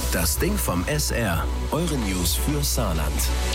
Das Ding vom SR. Eure News für Saarland.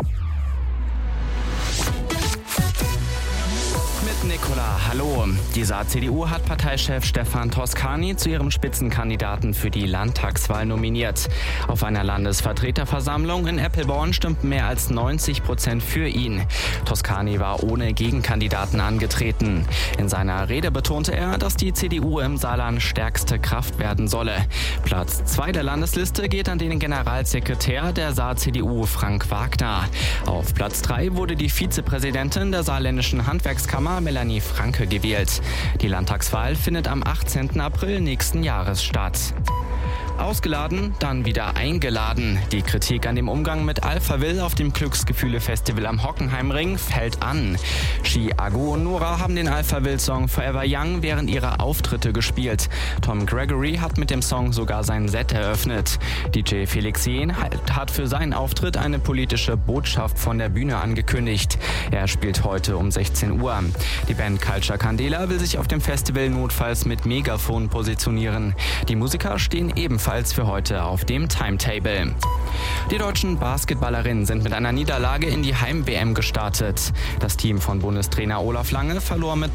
Nicola, hallo. Die Saar-CDU hat Parteichef Stefan Toscani zu ihrem Spitzenkandidaten für die Landtagswahl nominiert. Auf einer Landesvertreterversammlung in Eppelborn stimmten mehr als 90% für ihn. Toscani war ohne Gegenkandidaten angetreten. In seiner Rede betonte er, dass die CDU im Saarland stärkste Kraft werden solle. Platz 2 der Landesliste geht an den Generalsekretär der Saar-CDU, Frank Wagner. Auf Platz 3 wurde die Vizepräsidentin der Saarländischen Handwerkskammer, Melanie Franke, gewählt. Die Landtagswahl findet am 18. April nächsten Jahres statt. Ausgeladen, dann wieder eingeladen. Die Kritik an dem Umgang mit Alphaville auf dem Glücksgefühle-Festival am Hockenheimring fällt an. Ski Agu und Nora haben den Alphaville-Song Forever Young während ihrer Auftritte gespielt. Tom Gregory hat mit dem Song sogar sein Set eröffnet. DJ Felix Jähn hat für seinen Auftritt eine politische Botschaft von der Bühne angekündigt. Er spielt heute um 16 Uhr. Die Band Culture Candela will sich auf dem Festival notfalls mit Megafon positionieren. Die Musiker stehen ebenfalls für heute auf dem Timetable. Die deutschen Basketballerinnen sind mit einer Niederlage in die Heim-WM gestartet. Das Team von Bundestrainer Olaf Lange verlor mit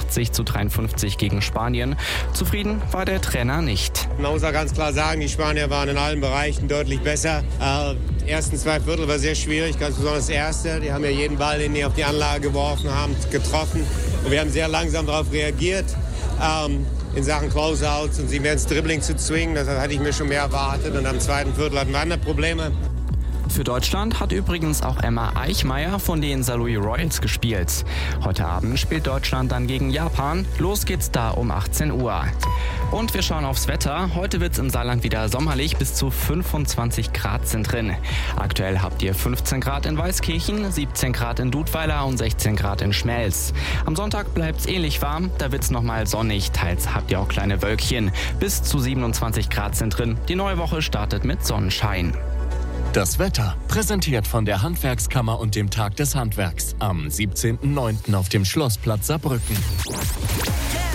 83-53 gegen Spanien. Zufrieden war der Trainer nicht. Man muss auch ganz klar sagen, die Spanier waren in allen Bereichen deutlich besser. Die ersten 2 Viertel war sehr schwierig, ganz besonders das erste. Die haben ja jeden Ball, den die auf die Anlage geworfen haben, getroffen. Und wir haben sehr langsam darauf reagiert. In Sachen Closeouts und sie mehr ins Dribbling zu zwingen. Das hatte ich mir schon mehr erwartet. Und am zweiten Viertel hatten wir andere Probleme. Für Deutschland hat übrigens auch Emma Eichmeier von den St. Louis Royals gespielt. Heute Abend spielt Deutschland dann gegen Japan. Los geht's da um 18 Uhr. Und wir schauen aufs Wetter. Heute wird's im Saarland wieder sommerlich. Bis zu 25 Grad sind drin. Aktuell habt ihr 15 Grad in Weißkirchen, 17 Grad in Dudweiler und 16 Grad in Schmelz. Am Sonntag bleibt's ähnlich warm. Da wird's nochmal sonnig. Teils habt ihr auch kleine Wölkchen. Bis zu 27 Grad sind drin. Die neue Woche startet mit Sonnenschein. Das Wetter, präsentiert von der Handwerkskammer und dem Tag des Handwerks am 17.09. auf dem Schlossplatz Saarbrücken. Yeah.